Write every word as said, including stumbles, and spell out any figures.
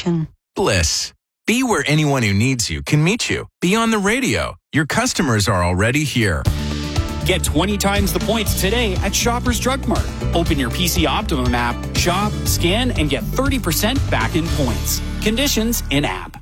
station. Bliss. Be where anyone who needs you can meet you. Be on the radio. Your customers are already here. Get twenty times the points today at Shoppers Drug Mart. Open your P C Optimum app, shop, scan, and get thirty percent back in points. Conditions in app.